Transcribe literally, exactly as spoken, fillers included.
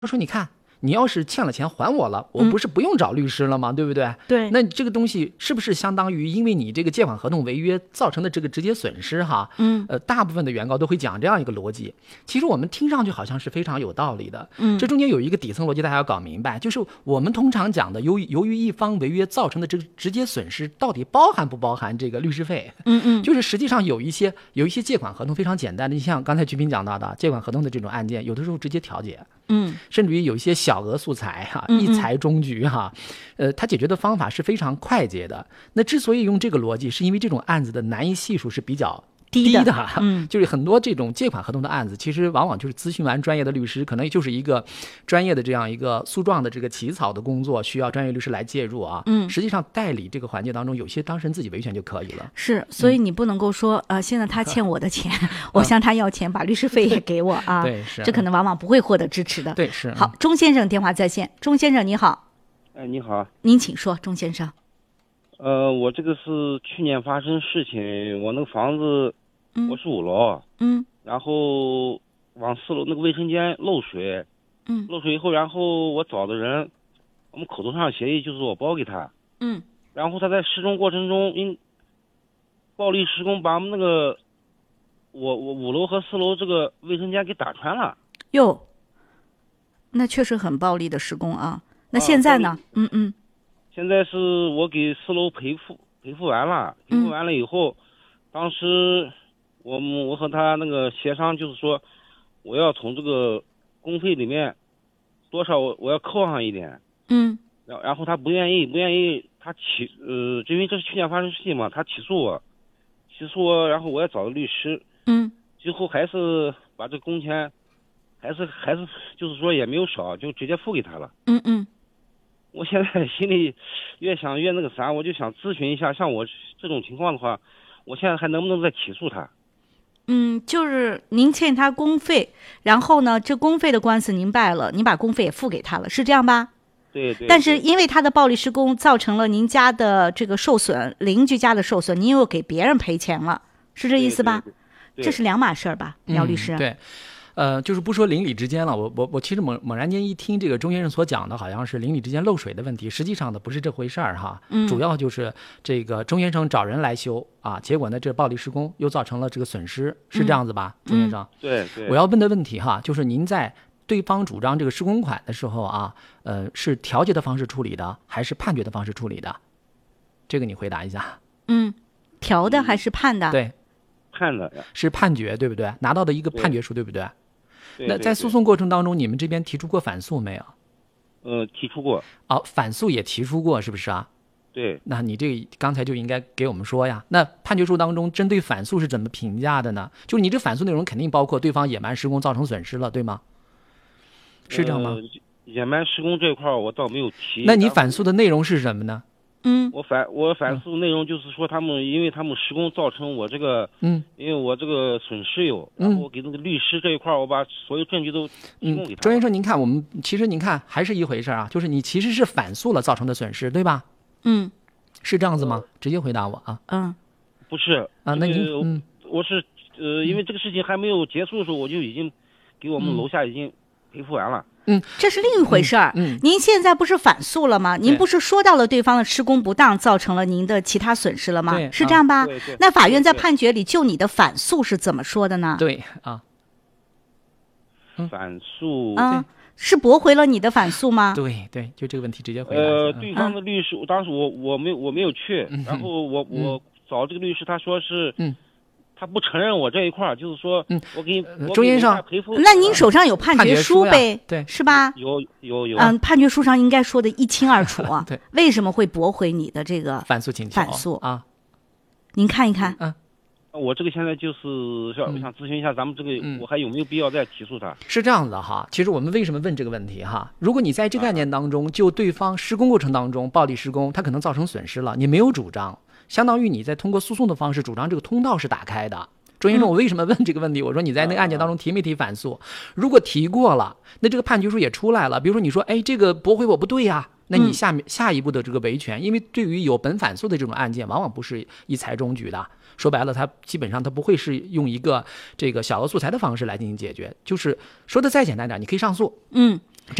他说你看，你要是欠了钱还我了，我不是不用找律师了吗？嗯、对不对？ 对。 那这个东西是不是相当于因为你这个借款合同违约造成的这个直接损失哈？ 嗯， 呃，大部分的原告都会讲这样一个逻辑。其实我们听上去好像是非常有道理的。 嗯， 这中间有一个底层逻辑，大家要搞明白，就是我们通常讲的，由于由于一方违约造成的这个直接损失，到底包含不包含这个律师费？ 嗯嗯， 就是实际上有一些有一些借款合同非常简单的，你像刚才鞠斌讲到的借款合同的这种案件，有的时候直接调解。 嗯， 甚至于有一些小额素材哈、啊，一裁终局哈、啊，呃，它解决的方法是非常快捷的。那之所以用这个逻辑，是因为这种案子的难易系数是比较低的， 低的嗯， 就是很多这种借款合同的案子，其实往往就是咨询完专业的律师，可能就是一个专业的这样一个诉状的这个起草的工作，需要专业律师来介入啊。 嗯， 实际上代理这个环节当中，有些当事人自己维权就可以了。 是，所以你不能够说，嗯、呃，现在他欠我的钱，我向他要钱，把律师费也给我啊。 对，是， 这可能往往不会获得支持的。 对，是。 好，钟先生电话在线，钟先生你好。 哎，你好。 您请说，钟先生。 呃，我这个是去年发生事情，我那个房子。 嗯、 我是五楼， 嗯， 然后往四楼那个卫生间漏水， 嗯， 漏水以后，然后我找的人，我们口头上协议就是我包给他， 嗯， 然后他在施工过程中因暴力施工把我们那个我我五楼和四楼这个卫生间给打穿了。 哟，那确实很暴力的施工啊。那现在呢？啊、嗯嗯， 现在是我给四楼赔付赔付完了，赔付完了以后，嗯、当时。我们我和他那个协商就是说，我要从这个工费里面多少我我要扣上一点， 嗯， 然然后他不愿意不愿意，他起呃，因为这是去年发生事情嘛，他起诉我，起诉我，然后我也找了律师， 嗯， 最后还是把这工钱，还是还是就是说也没有少，就直接付给他了， 嗯嗯， 我现在心里越想越那个啥，我就想咨询一下，像我这种情况的话，我现在还能不能再起诉他？ 嗯，就是您欠他工费，然后呢，这工费的官司您败了，您把工费也付给他了，是这样吧？ 对 对, 对。 但是因为他的暴力施工造成了您家的这个受损，邻居家的受损，您又给别人赔钱了，是这意思吧？ 对对对对， 这是两码事儿吧，苗律师？ 嗯、对。呃，就是不说邻里之间了，我我我其实猛猛然间一听这个钟先生所讲的，好像是邻里之间漏水的问题，实际上呢不是这回事儿哈。 嗯， 主要就是这个钟先生找人来修啊，结果呢这暴力施工又造成了这个损失，是这样子吧， 嗯、 钟先生？ 对对。 我要问的问题哈，就是您在对方主张这个施工款的时候啊，呃，是调解的方式处理的，还是判决的方式处理的？这个你回答一下。 嗯，调的还是判的？ 对， 判的是判决，对不对？拿到的一个判决书，对不对？ 对， 那在诉讼过程当中，你们这边提出过反诉没有？ 呃，提出过。 哦，反诉也提出过，是不是啊？ 对。 那你这个刚才就应该给我们说呀。那判决书当中针对反诉是怎么评价的呢？就是你这反诉内容肯定包括对方野蛮施工造成损失了，对吗？是这样吗？ 呃、野蛮施工这一块我倒没有提。 那你反诉的内容是什么呢？ 嗯， 我反我反诉内容就是说，他们因为他们施工造成我这个， 嗯， 因为我这个损失有，然后我给那个律师这一块，我把所有证据都提供给他。 周先生，您看，我们其实您看还是一回事啊，就是你其实是反诉了造成的损失，对吧？ 嗯， 是这样子吗？直接回答我啊。 嗯， 不是啊，那您嗯， 我是呃，因为这个事情还没有结束的时候，我就已经给我们楼下已经赔付完了。 嗯， 这是另一回事儿。 嗯， 您现在不是反诉了吗？您不是说到了对方的施工不当，造成了您的其他损失了吗？是这样吧？ 对对。 那法院在判决里就你的反诉是怎么说的呢？ 对啊， 反诉啊，是驳回了你的反诉吗？ 对对，就这个问题直接回答。 呃，对方的律师， 嗯、 当时我我没有我没有去， 嗯、 然后我我找这个律师，他说是嗯。 他不承认我这一块，就是说， 嗯， 我给周先生赔付。 那您手上有判决书呗？ 对， 是吧？ 有有有。 嗯，判决书上应该说的一清二楚啊。 对， 为什么会驳回你的这个反诉请求？ 反诉啊， 您看一看。 嗯， 我这个现在就是想、嗯、想咨询一下，咱们这个、嗯、我还有没有必要再起诉他？ 是这样的哈，其实我们为什么问这个问题哈？如果你在这个案件当中，就对方施工过程当中暴力施工，它可能造成损失了，你没有主张，相当于你在通过诉讼的方式主张这个通道是打开的。周先生，我为什么问这个问题？我说你在那个案件当中提没提反诉？如果提过了，那这个判决书也出来了。比如说你说，哎，这个驳回我不对呀，那你下面下一步的这个维权，因为对于有本反诉的这种案件，往往不是一裁终局的。说白了，它基本上它不会是用一个这个小额素材的方式来进行解决。就是说的再简单点，你可以上诉。 嗯，